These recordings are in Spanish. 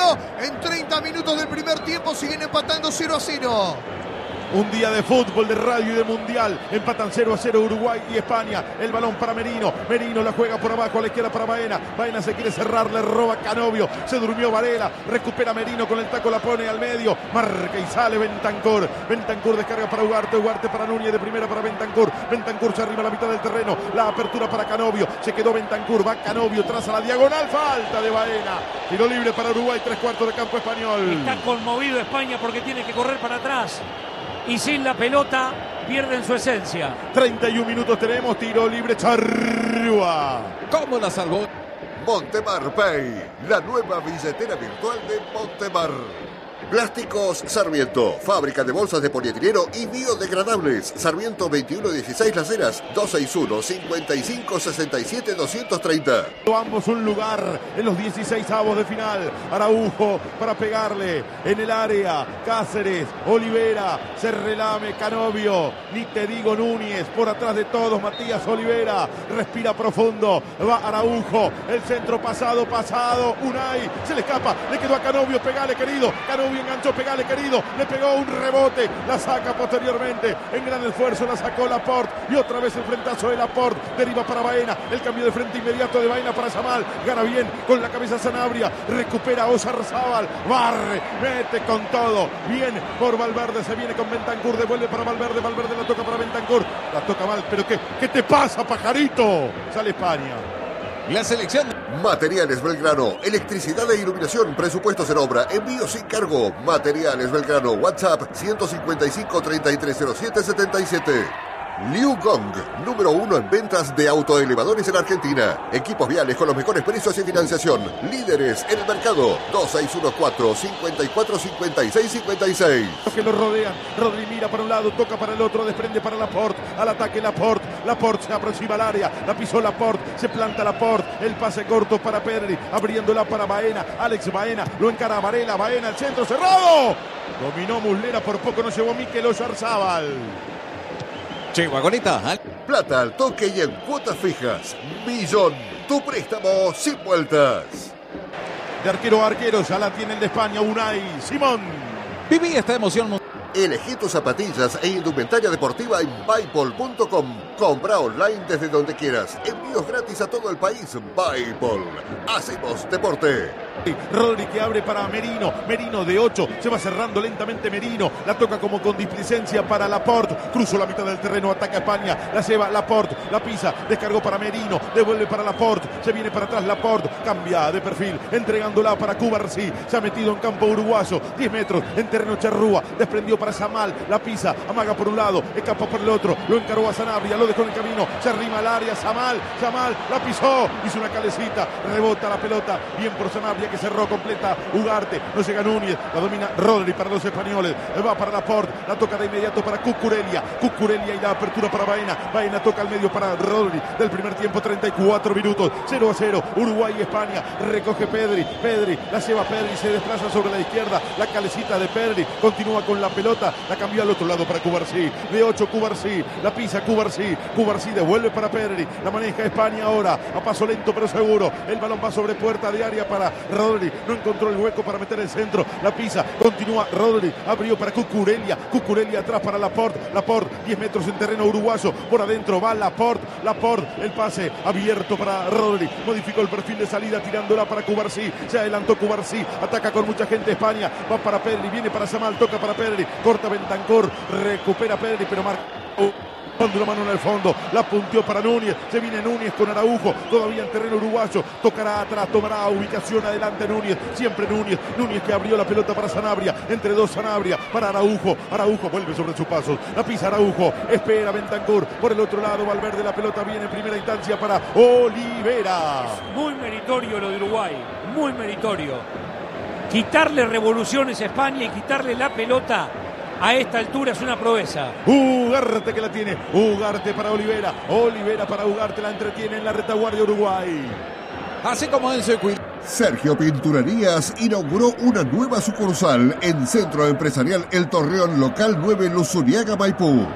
0. En 30 minutos del primer tiempo siguen empatando 0-0. Un día de fútbol, de radio y de mundial. Empatan 0-0 Uruguay y España. El balón para Merino. Merino la juega por abajo a la izquierda para Baena. Baena se quiere cerrar, le roba Canovio. Se durmió Varela. Recupera Merino con el taco, la pone al medio. Marca y sale Bentancur. Bentancur descarga para Ugarte. Ugarte para Núñez, de primera para Bentancur. Bentancur se arriba a la mitad del terreno. La apertura para Canovio. Se quedó Bentancur. Va Canovio, traza la diagonal. Falta de Baena. Tiro libre para Uruguay. 3/4 de campo español. Está conmovido España porque tiene que correr para atrás. Y sin la pelota pierden su esencia. 31 minutos tenemos, tiro libre, Charrúa. ¿Cómo la salvó? Montemar Pay, la nueva billetera virtual de Montemar. Plásticos Sarmiento, fábrica de bolsas de polietileno y biodegradables. Sarmiento 2116 Las Heras, 261-5567-230. Ambos un lugar en los 16avos de final. Araujo para pegarle en el área. Cáceres, Olivera, se relame Canovio. Ni te digo Núñez, por atrás de todos Matías Olivera. Respira profundo, va Araujo. El centro pasado. Unai, se le escapa, le quedó a Canovio, pegale querido. Canovio enganchó, pegale querido, le pegó un rebote, la saca posteriormente, en gran esfuerzo la sacó Laporte, y otra vez el frentazo de Laporte, deriva para Baena, el cambio de frente inmediato de Baena para Zamal, gana bien con la cabeza Sanabria, recupera Oyarzábal, barre, mete con todo, bien por Valverde, se viene con Bentancur, devuelve para Valverde, Valverde la toca para Bentancur, la toca mal, pero ¿qué te pasa, pajarito? Sale España. La selección. Materiales Belgrano, electricidad e iluminación, presupuestos en obra, envío sin cargo. Materiales Belgrano, WhatsApp 155-3307-77. Liu Gong, número 1 en ventas de autoelevadores en Argentina. Equipos viales con los mejores precios y financiación. Líderes en el mercado. 2614-545656. Los que lo rodean. Rodri mira para un lado, toca para el otro, desprende para Laporte. Al ataque Laporte. Laporte se aproxima al área. La pisó Laporte. Se planta Laporte. El pase corto para Pedri. Abriéndola para Baena. Alex Baena. Lo encara Varela. Baena al centro cerrado. Dominó Muslera. Por poco no llevó Mikel Oyarzábal. Chihuahuanita. Plata al toque y en cuotas fijas. Millón. Tu préstamo sin vueltas. De arquero a arquero, ya la tiene el de España, Unai Simón. Viví esta emoción. Elegí tus zapatillas e indumentaria deportiva en Buypol.com. Compra online desde donde quieras. Envíos gratis a todo el país. Buypol. Hacemos deporte. Rodri que abre para Merino. Merino de 8. Se va cerrando lentamente Merino. La toca como con displicencia para Laporte. Cruzó la mitad del terreno. Ataca España. La lleva Laporte. La pisa. Descargó para Merino. Devuelve para Laporte. Se viene para atrás Laporte. Cambia de perfil. Entregándola para Cubarsí. Se ha metido en campo uruguayo. 10 metros en terreno Charrúa. Desprendió para Zamal. La pisa. Amaga por un lado. Escapa por el otro. Lo encaró a Sanabria. Lo dejó en el camino. Se arrima al área. Zamal. La pisó. Hizo una calecita. Rebota la pelota. Bien por Sanabria que cerró completa Ugarte, no llega Núñez, la domina Rodri para los españoles, va para Laporte, la toca de inmediato para Cucurella y la apertura para Baena toca al medio para Rodri, del primer tiempo 34 minutos, 0-0, Uruguay y España, recoge Pedri, la lleva Pedri, se desplaza sobre la izquierda, la calecita de Pedri, continúa con la pelota, la cambió al otro lado para Cubarsí, de 8 Cubarsí, la pisa Cubarsí devuelve para Pedri, la maneja España ahora, a paso lento pero seguro, el balón va sobre puerta de área para Rodri, no encontró el hueco para meter el centro, la pisa, continúa Rodri, abrió para Cucurella atrás para Laporte, 10 metros en terreno uruguayo, por adentro va Laporte, el pase abierto para Rodri, modificó el perfil de salida tirándola para Cubarsí, se adelantó Cubarsí, ataca con mucha gente España, va para Pedri, viene para Zamal, toca para Pedri, corta Bentancur, recupera Pedri, pero marca... Pone una mano en el fondo, la punteó para Núñez, se viene Núñez con Araujo, todavía en terreno uruguayo, tocará atrás, tomará ubicación adelante Núñez, siempre Núñez que abrió la pelota para Sanabria, entre dos Sanabria, para Araujo vuelve sobre sus pasos, la pisa Araujo, espera Bentancur, por el otro lado Valverde, la pelota viene en primera instancia para Olivera. Muy meritorio lo de Uruguay, muy meritorio. Quitarle revoluciones a España y quitarle la pelota a esta altura es una proeza. Ugarte que la tiene. Ugarte para Olivera para Ugarte, la entretiene en la retaguardia Uruguay. Así como en circuito. Sergio Pinturerías inauguró una nueva sucursal en Centro Empresarial El Torreón, local 9, Luzuriaga, Maipú.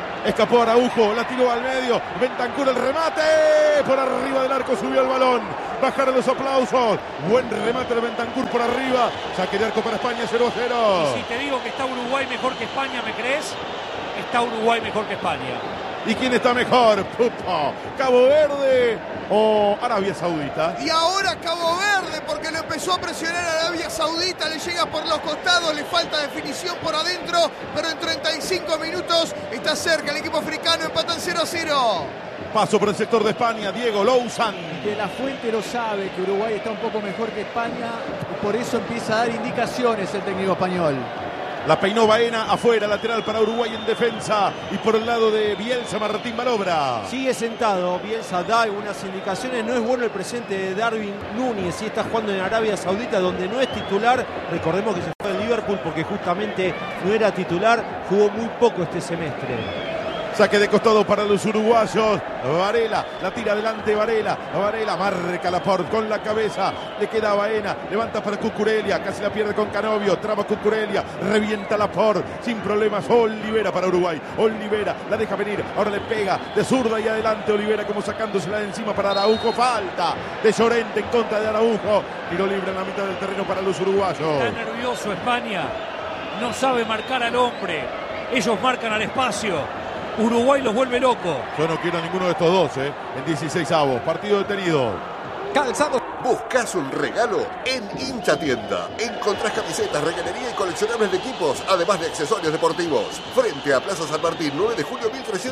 Escapó Araujo, la tiró al medio, Bentancur el remate, por arriba del arco subió el balón, bajaron los aplausos. Buen remate de Bentancur por arriba. Saque de arco para España, 0-0. Y si te digo que está Uruguay mejor que España, ¿me crees? Está Uruguay mejor que España. ¿Y quién está mejor? Pupo, ¿Cabo Verde o Arabia Saudita? Y ahora Cabo Verde, porque lo empezó a presionar a Arabia Saudita, le llega por los costados, le falta definición por adentro, pero en 35 minutos está cerca el equipo africano, empatan 0-0. Paso por el sector de España, Diego Lousan. De la Fuente lo sabe que Uruguay está un poco mejor que España y por eso empieza a dar indicaciones el técnico español. La peinó Baena afuera, lateral para Uruguay en defensa. Y por el lado de Bielsa, Martín Malobra. Sigue sentado, Bielsa da algunas indicaciones. No es bueno el presente de Darwin Núñez, si está jugando en Arabia Saudita, donde no es titular. Recordemos que se fue de Liverpool porque justamente no era titular, jugó muy poco este semestre. Saque de costado para los uruguayos. Varela, la tira adelante Varela. Varela marca Laporte con la cabeza. Le queda a Baena, levanta para Cucurella. Casi la pierde con Canovio. Traba Cucurella, revienta Laporte. Sin problemas, Olivera para Uruguay. Olivera, la deja venir. Ahora le pega de zurda y adelante Olivera como sacándosela de encima para Araujo. Falta de Llorente en contra de Araujo. Tiro libre en la mitad del terreno para los uruguayos. Está nervioso España. No sabe marcar al hombre. Ellos marcan al espacio. Uruguay los vuelve loco. Yo no quiero a ninguno de estos dos, en 16avos. Partido detenido. Calzado. ¿Buscas un regalo? En Hincha Tienda encontrás camisetas, regalería y coleccionables de equipos, además de accesorios deportivos. Frente a Plaza San Martín, 9 de julio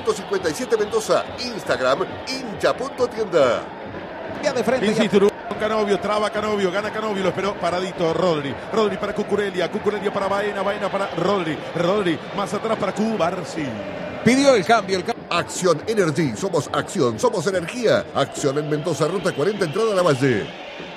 1357 Mendoza. Instagram, hincha.tienda. De frente. Insiste Uruguay con Canovio, traba Canovio, gana Canovio, lo esperó paradito Rodri. Rodri para Cucurella, Cucurella para Baena, Baena para Rodri. Rodri más atrás para Cubarsi. Pidió el cambio. Acción Energy, somos acción, somos energía. Acción en Mendoza, ruta 40, entrada a la Valle.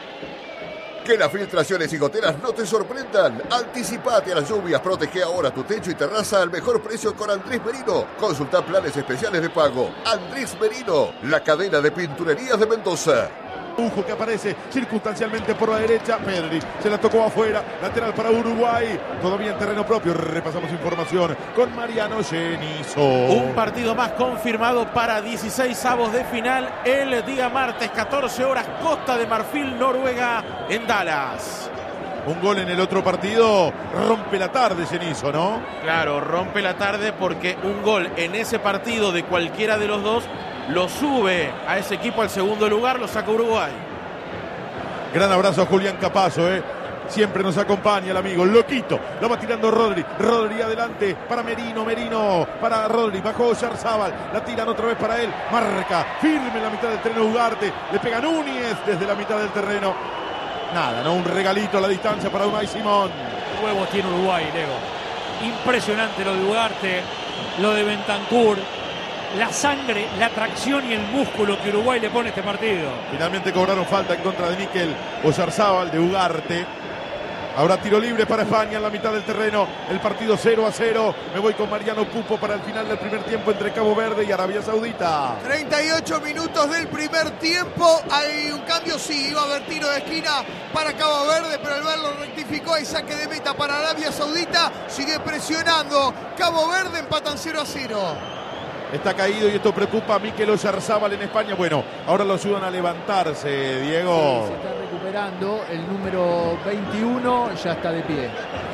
Que las filtraciones y goteras no te sorprendan. Anticipate a las lluvias, protege ahora tu techo y terraza al mejor precio con Andrés Merino. Consulta planes especiales de pago. Andrés Merino, la cadena de pinturerías de Mendoza. Araujo que aparece circunstancialmente por la derecha. Pedri se la tocó afuera. Lateral para Uruguay. Todavía en terreno propio. Repasamos información con Mariano Genizo. Un partido más confirmado para 16avos de final el día martes, 14 horas, Costa de Marfil, Noruega, en Dallas. Un gol en el otro partido rompe la tarde, Genizo, ¿no? Claro, rompe la tarde porque un gol en ese partido de cualquiera de los dos lo sube a ese equipo al segundo lugar, lo saca Uruguay. Gran abrazo a Julián Capazo, siempre nos acompaña el amigo Loquito. Lo va tirando Rodri. Rodri adelante para Merino. Merino para Rodri. Bajó Yarzábal. La tiran otra vez para él. Marca firme en la mitad del terreno Ugarte. Le pega Núñez desde la mitad del terreno. Nada, ¿no? Un regalito a la distancia para Unai Simón. Huevos tiene Uruguay, Leo. Impresionante lo de Ugarte, lo de Bentancur. La sangre, la tracción y el músculo que Uruguay le pone a este partido. Finalmente cobraron falta en contra de Níquel Oyarzábal, de Ugarte. Habrá tiro libre para España en la mitad del terreno. El partido 0-0. Me voy con Mariano Pupo para el final del primer tiempo entre Cabo Verde y Arabia Saudita. 38 minutos del primer tiempo. Hay un cambio, sí, iba a haber tiro de esquina para Cabo Verde, pero el VAR lo rectificó. Hay saque de meta para Arabia Saudita. Sigue presionando. Cabo Verde empatan 0-0. Está caído y esto preocupa a Mikel Oyarzábal en España. Bueno, ahora lo ayudan a levantarse, Diego. Sí, se está recuperando. El número 21 ya está de pie.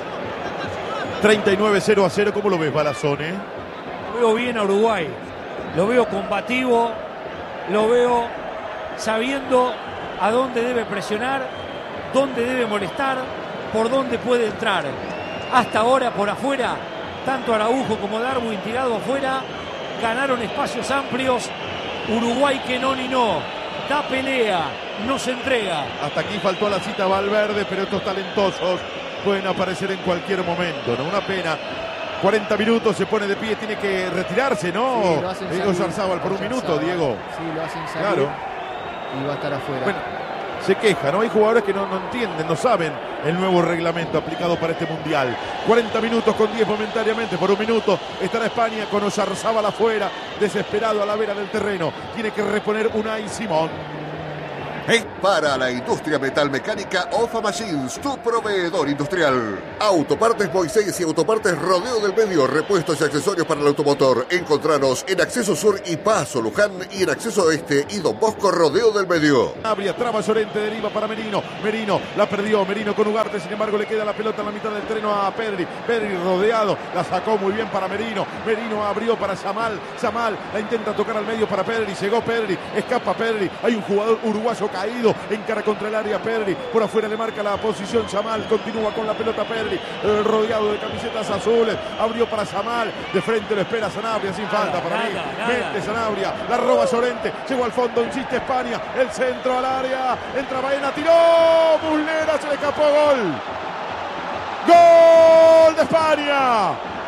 39-0-0. ¿Cómo lo ves, Balazón? Lo veo bien a Uruguay. Lo veo combativo. Lo veo sabiendo a dónde debe presionar, dónde debe molestar, por dónde puede entrar. Hasta ahora, por afuera, tanto Araujo como Darwin tirado afuera. Ganaron espacios amplios. Uruguay que no ni no. Da pelea, no se entrega. Hasta aquí faltó a la cita Valverde, pero estos talentosos pueden aparecer en cualquier momento, ¿no? Una pena. 40 minutos, se pone de pie, tiene que retirarse, ¿no? Sí, lo hacen salir. Oyarzábal por un minuto, Diego. Sí, lo hacen salir. Claro. Y va a estar afuera. Bueno, se queja, ¿no? Hay jugadores que no entienden, no saben el nuevo reglamento aplicado para este Mundial. 40 minutos con 10 momentáneamente, por un minuto estará España con Oyarzábal afuera, desesperado a la vera del terreno. Tiene que reponer Unai Simón. Para la industria metalmecánica, OFA Machines, tu proveedor industrial. Autopartes Moisés y Autopartes Rodeo del Medio, repuestos y accesorios para el automotor. Encontranos en Acceso Sur y Paso Luján y en Acceso Este y Don Bosco Rodeo del Medio. Abria, traba Llorente, deriva para Merino. Merino la perdió, Merino con Ugarte, sin embargo le queda la pelota en la mitad del terreno a Pedri. Pedri rodeado, la sacó muy bien para Merino. Merino abrió para Yamal. Yamal la intenta tocar al medio para Pedri. Llegó Pedri, escapa Pedri. Hay un jugador uruguayo caído, encara contra el área Pedri. Por afuera le marca la posición Yamal. Continúa con la pelota Pedri, rodeado de camisetas azules. Abrió para Yamal. De frente lo espera Sanabria, sin falta para mí. Mete Sanabria, la roba Llorente. Llegó al fondo, insiste España. El centro al área. Entra Baena, tiró. Muslera, se le escapó, gol. ¡Gol de España!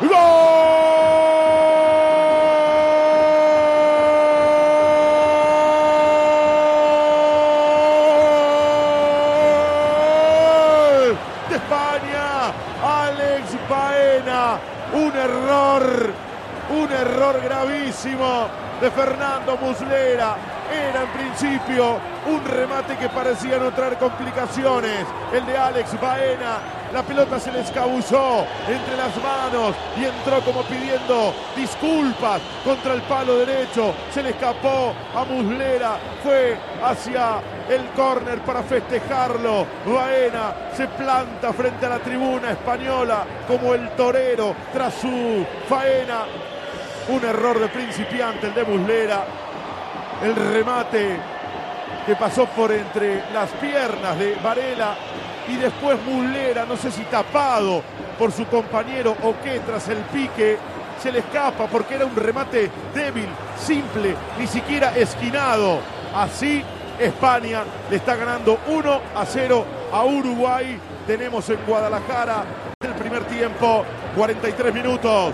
¡Gol de España! Alex Baena. Un error gravísimo de Fernando Muslera. Era en principio un remate que parecía no traer complicaciones. El de Alex Baena. La pelota se le escabulló entre las manos y entró como pidiendo disculpas contra el palo derecho. Se le escapó a Muslera. Fue hacia el córner para festejarlo. Baena se planta frente a la tribuna española como el torero tras su faena. Un error de principiante el de Muslera. El remate que pasó por entre las piernas de Varela y después Muslera, no sé si tapado por su compañero o qué, tras el pique se le escapa porque era un remate débil, simple, ni siquiera esquinado. Así España le está ganando 1-0 a Uruguay. Tenemos en Guadalajara el primer tiempo, 43 minutos.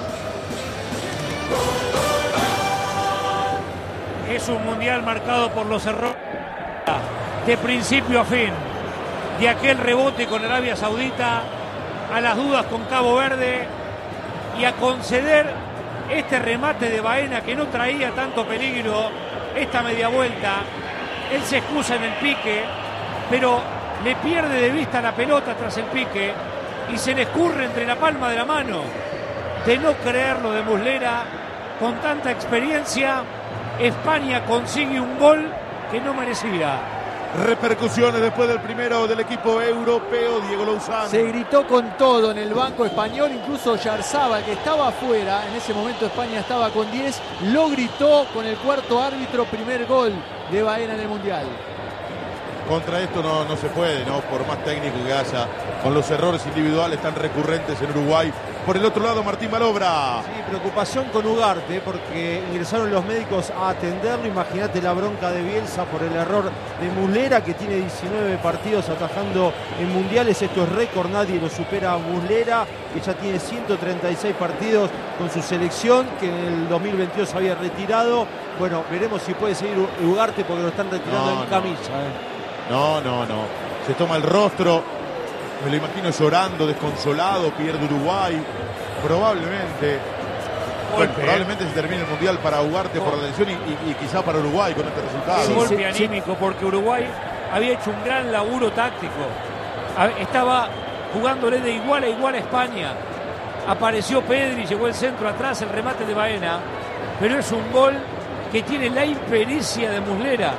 Es un mundial marcado por los errores de principio a fin. De aquel rebote con Arabia Saudita a las dudas con Cabo Verde y a conceder este remate de Baena que no traía tanto peligro, esta media vuelta. Él se excusa en el pique, pero le pierde de vista la pelota tras el pique y se le escurre entre la palma de la mano. De no creerlo de Muslera, con tanta experiencia, España consigue un gol que no merecía. Repercusiones después del primero del equipo europeo, Diego Lozano. Se gritó con todo en el banco español, incluso Yarzábal, que estaba afuera, en ese momento España estaba con 10, lo gritó con el cuarto árbitro, primer gol de Baena en el Mundial. Contra esto no se puede, ¿no? Por más técnico que haya, con los errores individuales tan recurrentes en Uruguay. Por el otro lado, Martín Malobra. Sí, preocupación con Ugarte, porque ingresaron los médicos a atenderlo. Imagínate la bronca de Bielsa por el error de Muslera, que tiene 19 partidos atajando en mundiales. Esto es récord, nadie lo supera a Muslera, que ya tiene 136 partidos con su selección, que en el 2022 había retirado. Bueno, veremos si puede seguir Ugarte, porque lo están retirando en camilla. No. Se toma el rostro. Me lo imagino llorando, desconsolado, pierde Uruguay. Probablemente se termine el Mundial para Ugarte por la lesión y quizá para Uruguay con este resultado. Sí, golpe anímico, porque Uruguay había hecho un gran laburo táctico. Estaba jugándole de igual a igual a España. Apareció Pedri, llegó el centro atrás, el remate de Baena. Pero es un gol que tiene la impericia de Muslera.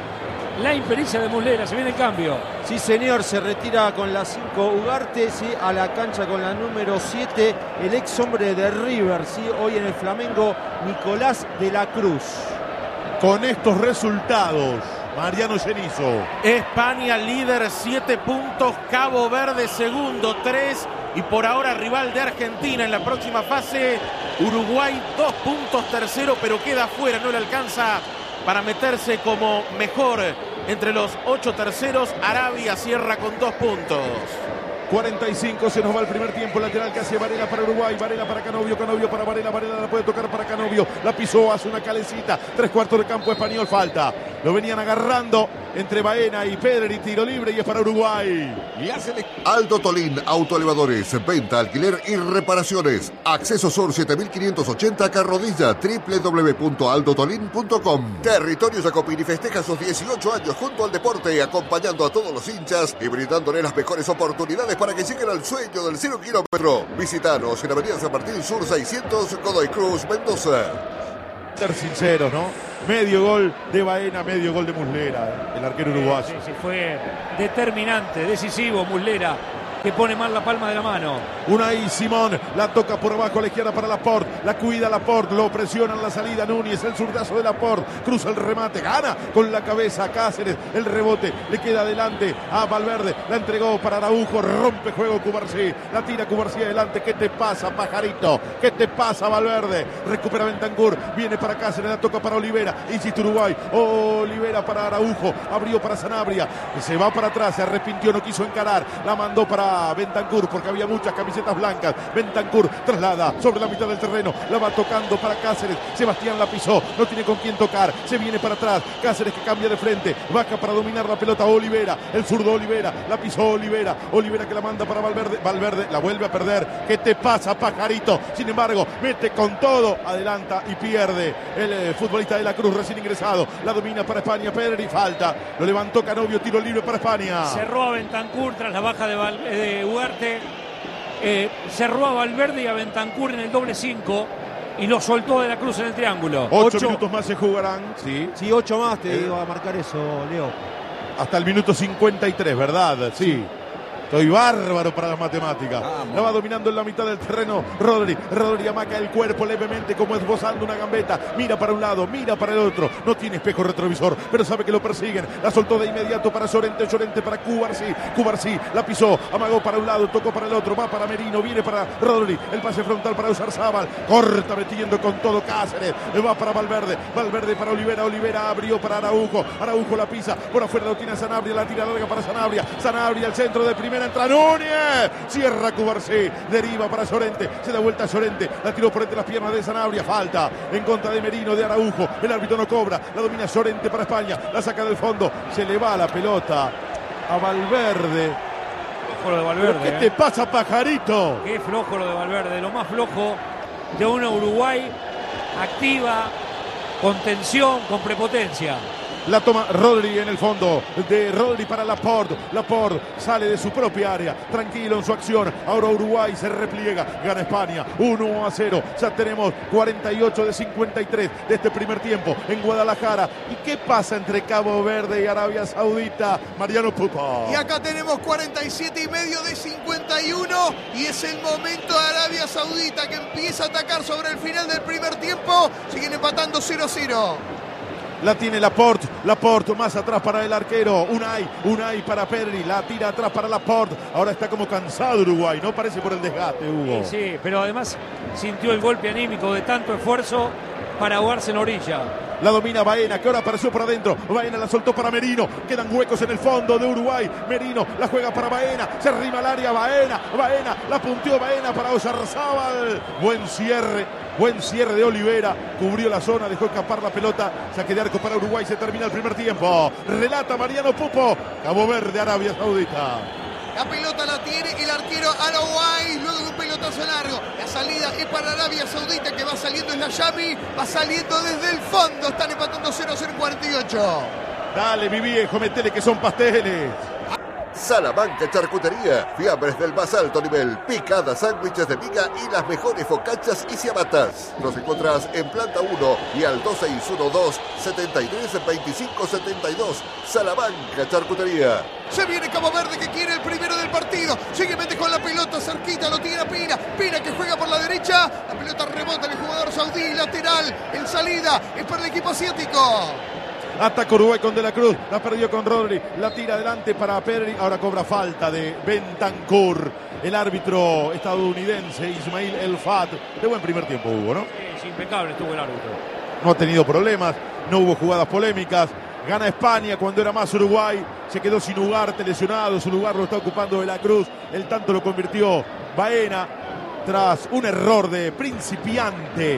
Se viene el cambio. Sí, señor, se retira con la 5 Ugarte, sí, a la cancha con la número 7, el ex hombre de River, sí, hoy en el Flamengo, Nicolás de la Cruz. Con estos resultados, Mariano Cenizo. España líder 7 puntos, Cabo Verde segundo 3 y por ahora rival de Argentina en la próxima fase. Uruguay 2 puntos tercero, pero queda fuera, no le alcanza para meterse como mejor entre los 8 terceros. Arabia cierra con 2 puntos. 45, se nos va el primer tiempo. Lateral que hace Varela para Uruguay, Varela para Canovio, Canovio para Varela, Varela la puede tocar para Canovio, la pisó, hace una calecita, 3/4 de campo español, falta Lo venían agarrando entre Baena y Pedri, tiro libre y es para Uruguay. Aldo Tolín, autoelevadores, venta, alquiler y reparaciones. Acceso Sur 7580 Carrodilla, www.aldotolin.com. Territorio Jacopini festeja sus 18 años junto al deporte, acompañando a todos los hinchas y brindándole las mejores oportunidades para que lleguen al sueño del 0 kilómetro. Visítanos en Avenida San Martín Sur 600, Godoy Cruz, Mendoza. Ser sinceros, ¿no? Medio gol de Baena, medio gol de Muslera, el arquero uruguayo. Sí, fue determinante, decisivo Muslera, que pone mal la palma de la mano. Unai Simón la toca por abajo a la izquierda para Laporte, la cuida Laporte, lo presiona en la salida Núñez, el zurdazo de Laporte, cruza el remate, gana con la cabeza Cáceres, el rebote, le queda adelante a Valverde, la entregó para Araujo, rompe juego Cubarsí, la tira Cubarsí adelante. ¿Qué te pasa, pajarito? ¿Qué te pasa, Valverde? Recupera Bentancur, viene para Cáceres, la toca para Olivera, insiste Uruguay, Olivera para Araujo, abrió para Sanabria, se va para atrás, se arrepintió, no quiso encarar, la mandó para Bentancur porque había muchas camisetas blancas. Bentancur traslada sobre la mitad del terreno, la va tocando para Cáceres, Sebastián la pisó, no tiene con quién tocar, se viene para atrás, Cáceres que cambia de frente, baja para dominar la pelota Olivera, el zurdo Olivera, la pisó Olivera que la manda para Valverde, Valverde la vuelve a perder. ¿Qué te pasa, pajarito? Sin embargo, mete con todo, adelanta y pierde el futbolista de la Cruz recién ingresado, la domina para España, Pedri, falta, lo levantó Canovio, tiro libre para España. Cerró a Bentancur tras la baja de Ugarte, cerró a Valverde y a Bentancur en el doble 5 y lo soltó de la Cruz en el triángulo. 8 minutos más se jugarán, sí. Sí, 8 más te digo a marcar eso, Leo. Hasta el minuto 53, ¿verdad? Sí. Estoy bárbaro para las matemáticas. La va dominando en la mitad del terreno Rodri amaca el cuerpo levemente como esbozando una gambeta. Mira para un lado, mira para el otro. No tiene espejo retrovisor, pero sabe que lo persiguen. La soltó de inmediato para Llorente para Cubarsí, la pisó, amagó para un lado, tocó para el otro, va para Merino, viene para Rodri, el pase frontal para Oyarzábal, corta metiendo con todo Cáceres, va para Valverde para Olivera abrió para Araujo la pisa, por afuera lo tiene Sanabria, la tira larga para Sanabria al centro de primera, entra Núñez, cierra Cubarsí, deriva para Llorente, se da vuelta a Llorente, la tiró por entre las piernas de Sanabria, falta en contra de Merino, de Araujo, el árbitro no cobra, la domina Llorente para España, la saca del fondo, se le va la pelota a Valverde. Flojo lo de Valverde. ¿Qué te pasa, pajarito? Qué flojo lo de Valverde, lo más flojo de una Uruguay activa, con tensión, con prepotencia. La toma Rodri en el fondo, de Rodri para Laporte sale de su propia área, tranquilo en su acción, ahora Uruguay se repliega, gana España 1-0, ya tenemos 48 de 53 de este primer tiempo en Guadalajara. ¿Y qué pasa entre Cabo Verde y Arabia Saudita? Mariano Pupo. Y acá tenemos 47 y medio de 51 y es el momento de Arabia Saudita que empieza a atacar sobre el final del primer tiempo, siguen empatando 0-0. La tiene Laporte más atrás para el arquero, Unai para Pedri, la tira atrás para Laporte, ahora está como cansado Uruguay, no parece por el desgaste, Hugo. Sí, pero además sintió el golpe anímico de tanto esfuerzo para ahogarse en orilla. La domina Baena, que ahora apareció por adentro. Baena la soltó para Merino. Quedan huecos en el fondo de Uruguay. Merino la juega para Baena. Se arrima al área Baena. La punteó Baena para Oyarzábal. Buen cierre de Olivera. Cubrió la zona, dejó escapar la pelota. Saque de arco para Uruguay. Se termina el primer tiempo. Relata Mariano Pupo. Cabo Verde, Arabia Saudita. La pelota la tiene el arquero Araguay, luego de un pelotazo largo. La salida es para Arabia Saudita, que va saliendo en la Yami, va saliendo desde el fondo. Están empatando 0-0 en 48. Dale, mi viejo, metele que son pasteles. Salamanca Charcutería, fiambres del más alto nivel, picadas, sándwiches de miga y las mejores focachas y ciabatas. Nos encontrás en planta 1 y al 2612-732572. Salamanca Charcutería. Se viene Cabo Verde, que quiere el primero del partido. Sigue mete con la pelota cerquita, lo tiene Pina que juega por la derecha. La pelota rebota en el jugador saudí, lateral, en salida, es para el equipo asiático. Ataca Uruguay con De la Cruz, la perdió con Rodri, la tira adelante para Pedri, ahora cobra falta de Bentancur, el árbitro estadounidense Ismail El Fat. De buen primer tiempo hubo, ¿no? Sí, impecable estuvo el árbitro. No ha tenido problemas, no hubo jugadas polémicas. Gana España cuando era más Uruguay, se quedó sin Ugarte lesionado, su lugar lo está ocupando De la Cruz, el tanto lo convirtió Baena tras un error de principiante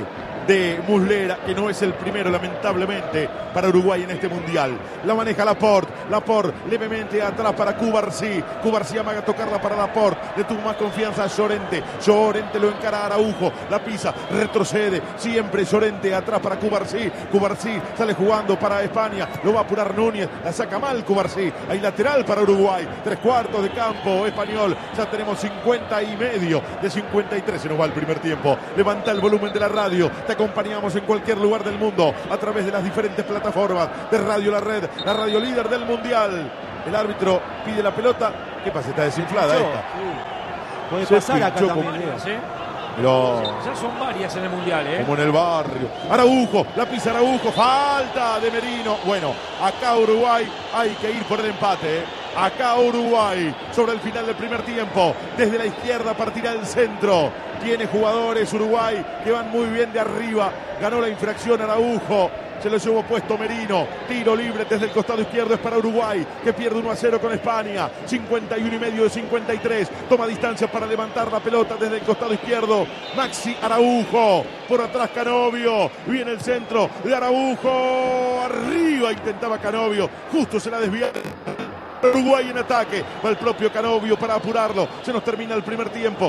de Muslera, que no es el primero lamentablemente para Uruguay en este mundial. La maneja Laporte levemente atrás para Cubarsí amaga tocarla para Laporte, le tuvo más confianza a Llorente lo encara a Araujo, la pisa, retrocede, siempre Llorente atrás para Cubarsí sale jugando para España, lo va a apurar Núñez, la saca mal Cubarsí, hay lateral para Uruguay, 3/4 de campo español, ya tenemos 50 y medio de 53, se nos va el primer tiempo. Levanta el volumen de la radio, te acompañamos en cualquier lugar del mundo a través de las diferentes plataformas de Radio La Red, la radio líder del mundial. El árbitro pide la pelota. ¿Qué pasa? Está desinflada esta. Puede Se pasar acá pinchó también, Varias, ¿eh? Pero Ya son varias en el mundial, ¿eh? como en el barrio. Araujo, la pisa Araujo, falta de Merino. Bueno, acá Uruguay hay que ir por el empate, ¿eh? Acá Uruguay, sobre el final del primer tiempo, desde la izquierda partirá el centro. Tiene jugadores Uruguay que van muy bien de arriba. Ganó la infracción Araujo. Se lo llevó puesto Merino. Tiro libre desde el costado izquierdo es para Uruguay, que pierde 1-0 con España. 51 y medio de 53. Toma distancia para levantar la pelota desde el costado izquierdo. Maxi Araujo. Por atrás Canovio. Viene el centro de Araujo. Arriba intentaba Canovio. Justo se la desvía. Uruguay en ataque, va el propio Canovio para apurarlo, se nos termina el primer tiempo,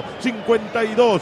52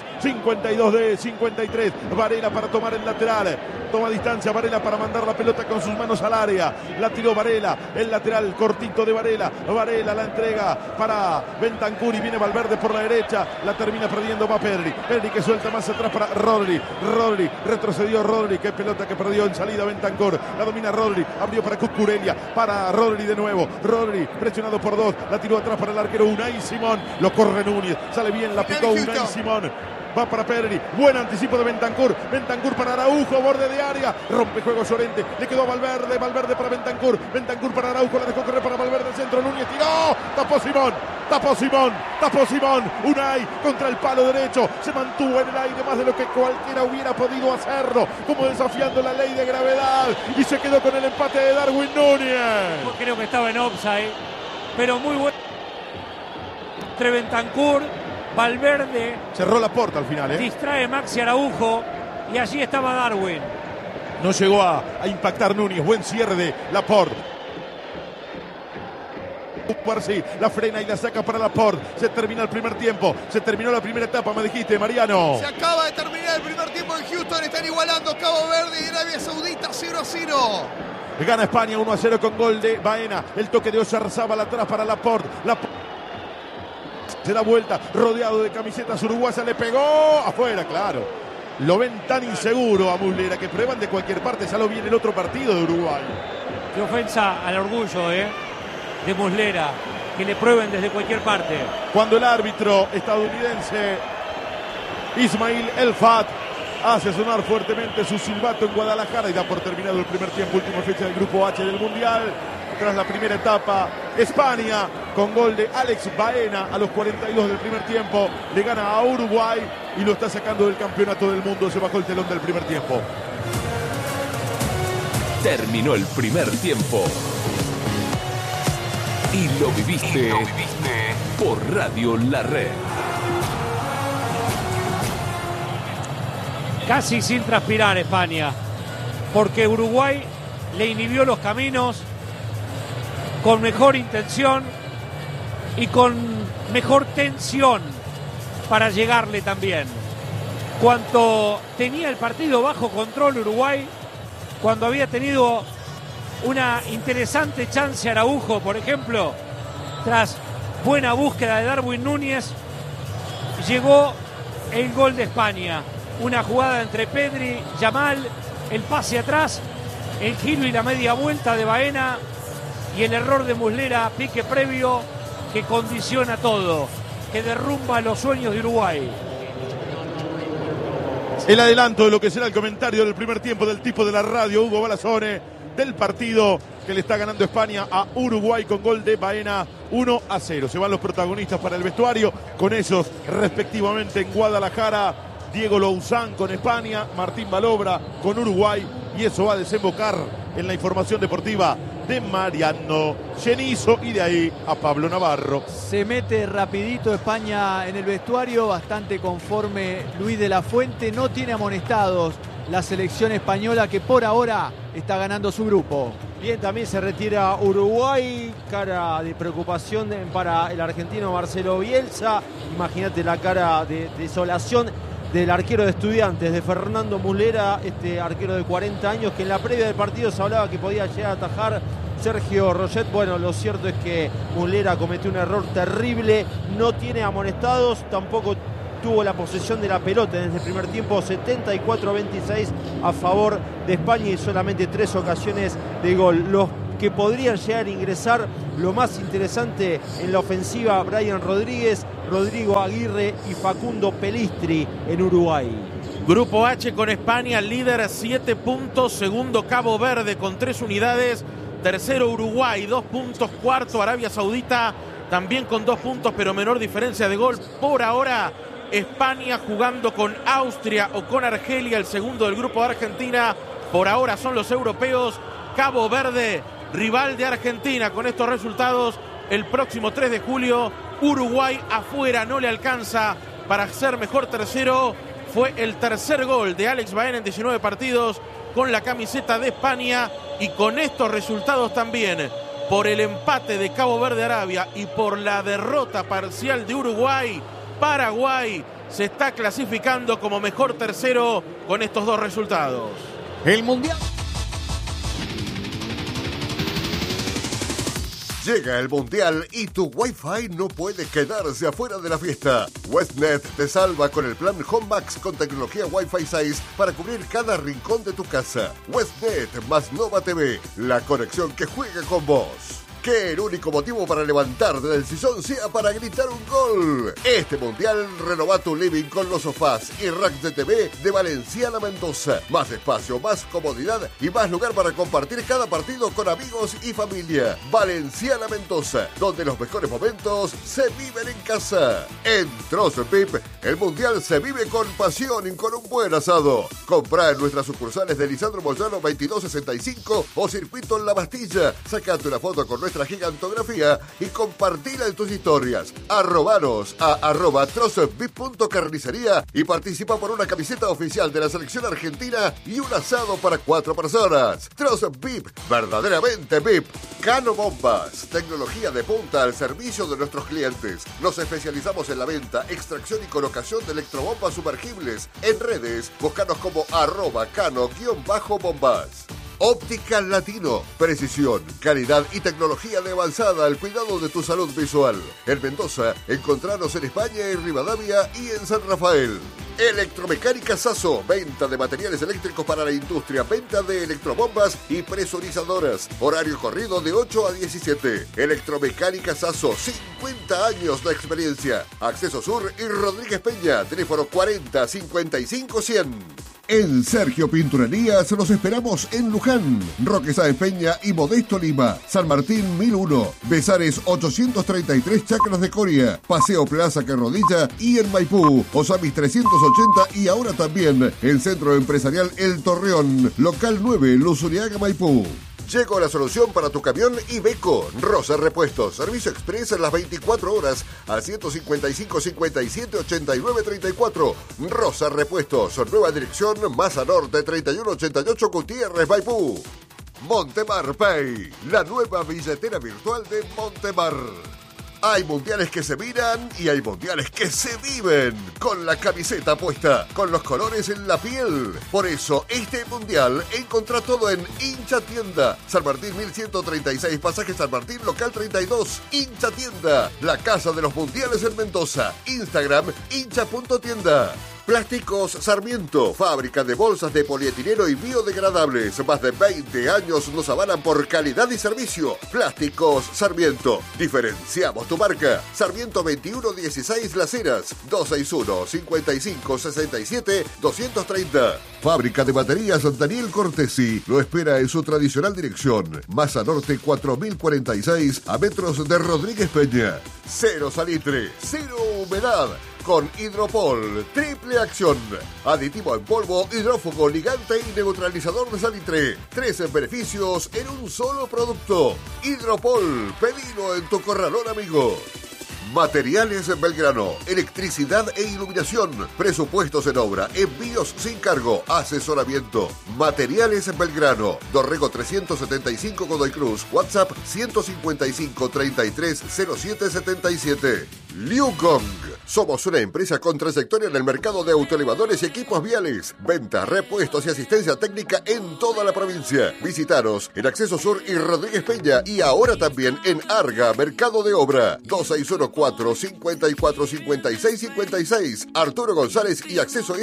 de 53, Varela para tomar el lateral, toma distancia Varela para mandar la pelota con sus manos al área, la tiró Varela, el lateral cortito de Varela la entrega para Bentancur y viene Valverde por la derecha, la termina perdiendo, va Pedri que suelta más atrás para Rodri, retrocedió Rodri, qué pelota que perdió en salida Bentancur, la domina Rodri, abrió para Cucurella, para Rodri de nuevo, Rodri presionado por dos, la tiró atrás para el arquero Unai Simón, lo corre Núñez, sale bien, la picó Unai Simón, va para Pedri, buen anticipo de Bentancur para Araujo, borde de área, rompe juego Llorente, le quedó a Valverde para Bentancur para Araujo, la dejó correr para Valverde, el centro, Núñez tiró, tapó Simón, Unai contra el palo derecho, se mantuvo en el aire más de lo que cualquiera hubiera podido hacerlo, como desafiando la ley de gravedad, y se quedó con el empate de Darwin Núñez. Yo creo que estaba en offside, pero muy bueno. Entre Bentancur, Valverde, Cerró la puerta al final, distrae Maxi Araujo y allí estaba Darwin. No llegó a impactar Núñez, buen cierre de Laporte. La frena y la saca para Laporte. Se termina el primer tiempo. Se terminó la primera etapa, me dijiste, Mariano. Se acaba de terminar el primer tiempo en Houston. Están igualando Cabo Verde y Arabia Saudita 0-0. Gana España 1-0 con gol de Baena. El toque de Oyarzábal atrás para Laporte. Se da vuelta, rodeado de camisetas uruguayas. Le pegó afuera, claro. Lo ven tan inseguro a Muslera que prueban de cualquier parte. Ya lo viene el otro partido de Uruguay. Qué ofensa al orgullo, de Muslera, que le prueben desde cualquier parte. Cuando el árbitro estadounidense Ismail El-Fat hace sonar fuertemente su silbato en Guadalajara y da por terminado el primer tiempo, última fecha del grupo H del Mundial. Tras la primera etapa, España con gol de Alex Baena a los 42 del primer tiempo le gana a Uruguay y lo está sacando del campeonato del mundo. Se bajó el telón del primer tiempo. Terminó el primer tiempo. Y lo viviste por Radio La Red. Casi sin transpirar España, porque Uruguay le inhibió los caminos con mejor intención y con mejor tensión para llegarle también. Cuando tenía el partido bajo control Uruguay, cuando había tenido una interesante chance Araujo, por ejemplo, tras buena búsqueda de Darwin Núñez, llegó el gol de España. Una jugada entre Pedri, Yamal, el pase atrás, el giro y la media vuelta de Baena y el error de Muslera, pique previo, que condiciona todo, que derrumba los sueños de Uruguay. El adelanto de lo que será el comentario del primer tiempo del tipo de la radio, Hugo Balazone, del partido que le está ganando España a Uruguay con gol de Baena 1-0. Se van los protagonistas para el vestuario, con ellos respectivamente en Guadalajara, Diego Louzán con España, Martín Balobra con Uruguay, y eso va a desembocar en la información deportiva de Mariano Genizo y de ahí a Pablo Navarro. Se mete rapidito España en el vestuario, bastante conforme Luis de la Fuente, no tiene amonestados la selección española que por ahora está ganando su grupo. Bien, también se retira Uruguay, cara de preocupación para el argentino Marcelo Bielsa. Imagínate la cara de desolación del arquero de Estudiantes, de Fernando Muslera, este arquero de 40 años, que en la previa del partido se hablaba que podía llegar a atajar Sergio Roget. Bueno, lo cierto es que Muslera cometió un error terrible, no tiene amonestados, tampoco tuvo la posesión de la pelota desde el primer tiempo, 74-26 a favor de España y solamente 3 ocasiones de gol. Los que podrían llegar a ingresar, lo más interesante en la ofensiva, Brian Rodríguez, Rodrigo Aguirre y Facundo Pelistri en Uruguay. Grupo H con España, líder 7 puntos, segundo Cabo Verde con 3 unidades, tercero Uruguay 2 puntos, cuarto Arabia Saudita también con 2 puntos pero menor diferencia de gol. Por ahora España jugando con Austria o con Argelia, el segundo del grupo de Argentina. Por ahora son los europeos. Cabo Verde, rival de Argentina. Con estos resultados, el próximo 3 de julio, Uruguay afuera, no le alcanza para ser mejor tercero. Fue el tercer gol de Alex Baena en 19 partidos con la camiseta de España. Y con estos resultados también, por el empate de Cabo Verde-Arabia y por la derrota parcial de Uruguay, Paraguay se está clasificando como mejor tercero con estos 2 resultados. El Mundial. Llega el Mundial y tu Wi-Fi no puede quedarse afuera de la fiesta. Westnet te salva con el plan Home Max con tecnología Wi-Fi 6 para cubrir cada rincón de tu casa. Westnet más Nova TV, la conexión que juega con vos. Que el único motivo para levantarte del sillón sea para gritar un gol. Este Mundial renova tu living con los sofás y racks de TV de Valenciana Mendoza. Más espacio, más comodidad y más lugar para compartir cada partido con amigos y familia. Valenciana Mendoza, donde los mejores momentos se viven en casa. En Trozo Pip, el Mundial se vive con pasión y con un buen asado. Comprá en nuestras sucursales de Lisandro Moyano 2265 o Circuito en La Bastilla. Sacate una foto con nuestra gigantografía y compartila en tus historias. Arrobanos a @trozopip.carnicería y participa por una camiseta oficial de la selección argentina y un asado para 4 personas. Trozo VIP, verdaderamente VIP. Cano Bombas, tecnología de punta al servicio de nuestros clientes. Nos especializamos en la venta, extracción y colocación de electrobombas sumergibles. En redes, búscanos como @cano_bombas. Óptica Latino, precisión, calidad y tecnología de avanzada al cuidado de tu salud visual. En Mendoza, encontranos en España, en Rivadavia y en San Rafael. Electromecánica Sasso, venta de materiales eléctricos para la industria, venta de electrobombas y presurizadoras. Horario corrido de 8 a 17. Electromecánica Sasso, 50 años de experiencia. Acceso Sur y Rodríguez Peña, teléfono 40 55 100. En Sergio Pinturerías los esperamos en Luján, Roque Sáenz Peña y Modesto Lima, San Martín 1001, Besares 833 Chacras de Coria, Paseo Plaza Carrodilla y en Maipú, Osamis 380 y ahora también el Centro Empresarial El Torreón, Local 9, Luzuriaga, Maipú. Llegó la solución para tu camión Iveco. Rosa Repuestos. Servicio express en las 24 horas al 155 57 89 34. Rosa Repuestos. Nueva dirección Maza Norte 3188 Gutiérrez, Maipú. Montemar Pay. La nueva billetera virtual de Montemar. Hay mundiales que se miran y hay mundiales que se viven. Con la camiseta puesta, con los colores en la piel. Por eso, este mundial encontrá todo en Hincha Tienda. San Martín 1136, pasaje San Martín, local 32. Hincha Tienda, la casa de los mundiales en Mendoza. Instagram, hincha.tienda. Plásticos Sarmiento, fábrica de bolsas de polietileno y biodegradables. Más de 20 años nos avalan por calidad y servicio. Plásticos Sarmiento. Diferenciamos tu marca. Sarmiento 2116 Las Heras, 261 55 67 230. Fábrica de baterías Daniel Cortesi lo espera en su tradicional dirección. Maza Norte 4046 a metros de Rodríguez Peña. Cero salitre, cero humedad. Con Hidropol, triple acción. Aditivo en polvo, hidrófugo, ligante y neutralizador de salitre. 13 beneficios en un solo producto. Hidropol, pedilo en tu corralón, amigo. Materiales Belgrano, electricidad e iluminación, presupuestos en obra, envíos sin cargo, asesoramiento. Materiales Belgrano, Dorrego 375 Godoy Cruz, WhatsApp 155 33 07 77. Liugong, somos una empresa con trayectoria en el mercado de autoelevadores y equipos viales. Venta, repuestos y asistencia técnica en toda la provincia. Visitaros en Acceso Sur y Rodríguez Peña y ahora también en Arga, Mercado de Obra. 2614 54 56 56. Arturo González y Acceso